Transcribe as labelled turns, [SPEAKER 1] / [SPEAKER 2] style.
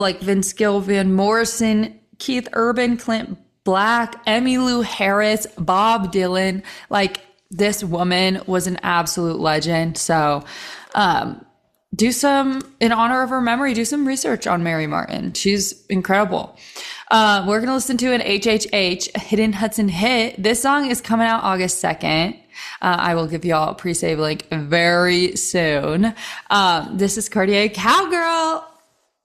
[SPEAKER 1] like Vince Gill, Van Morrison, Keith Urban, Clint Black, Emmylou Harris, Bob Dylan. Like, this woman was an absolute legend. So, do some, in honor of her memory, do some research on Mary Martin. She's incredible. We're going to listen to an HHH, Hidden Hudson Hit. This song is coming out August 2nd. I will give y'all a pre-save link very soon. This is Cartier Cowgirl.